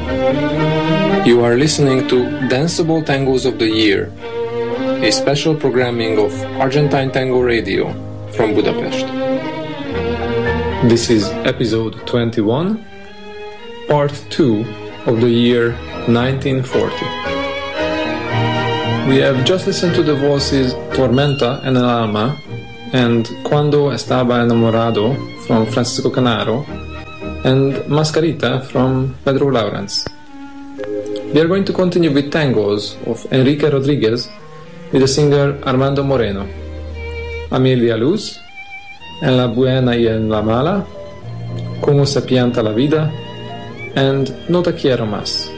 You are listening to Danceable Tangos of the Year, a special programming of Argentine Tango Radio from Budapest. This is episode 21, part 2 of the year 1940. We have just listened to the voices Tormenta en el Alma and Cuando Estaba Enamorado from Francisco Canaro and Mascarita from Pedro Lawrence. We are going to continue with tangos of Enrique Rodriguez with the singer Armando Moreno, Amelia Luz, En la Buena y en la Mala, Como se pianta la vida, and No te quiero más.